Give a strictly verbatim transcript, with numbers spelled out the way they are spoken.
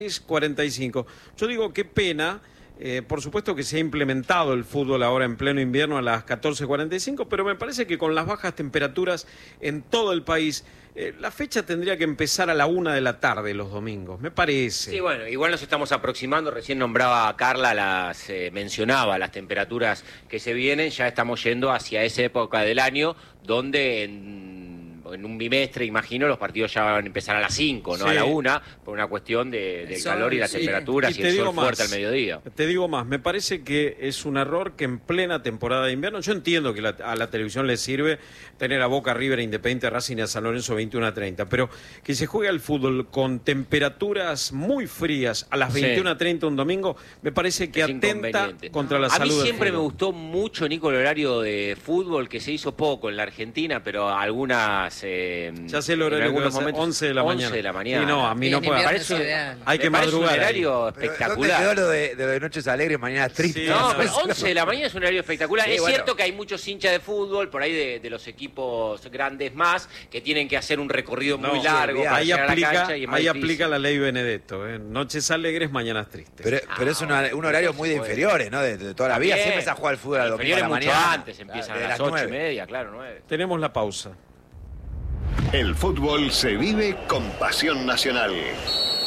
cuarenta y cinco. Yo digo, qué pena, eh, por supuesto que se ha implementado el fútbol ahora en pleno invierno a las catorce cuarenta y cinco, pero me parece que con las bajas temperaturas en todo el país, eh, la fecha tendría que empezar a la una de la tarde los domingos, me parece. Sí, bueno, igual nos estamos aproximando, recién nombraba a Carla, las eh, mencionaba las temperaturas que se vienen, ya estamos yendo hacia esa época del año donde en... en un bimestre, imagino, los partidos ya van a empezar a las cinco, no sí. a la una, por una cuestión de, del sol, calor y las sí. temperaturas y, y el sol más, fuerte al mediodía. Te digo más, me parece que es un error que en plena temporada de invierno, yo entiendo que la, a la televisión le sirve tener a Boca, River, Independiente, Racing y a San Lorenzo veintiuno a treinta, pero que se juegue al fútbol con temperaturas muy frías a las veintiuno a treinta un domingo, me parece que es atenta contra la a salud. A mí siempre del me gustó mucho, Nico, el horario de fútbol, que se hizo poco en la Argentina, pero algunas... Eh, ya sé el horario, que momentos, once de la mañana. once de la mañana. Y no, a mí sí, no puede. Parece, hay que me madrugar. Es un horario ahí. espectacular. ¿Dónde quedó lo de, de, de Noches Alegres, Mañanas Tristes? Sí, no, pero once de la mañana es un horario espectacular. Sí, es bueno. cierto que hay muchos hinchas de fútbol, por ahí de, de los equipos grandes más, que tienen que hacer un recorrido no, muy largo. Sí, para ahí aplica, a la cancha y es más ahí difícil. aplica la ley Benedetto. ¿eh? Noches alegres, mañanas tristes. Pero, pero Ah, es una, un horario muy de inferiores, ¿no? De, de toda la vida. También. Siempre se juega el fútbol al domingo a la Inferiores mañana. mucho antes, empiezan de a las las ocho y nueve. media, claro, nueve. Tenemos la pausa. El fútbol se vive con pasión nacional.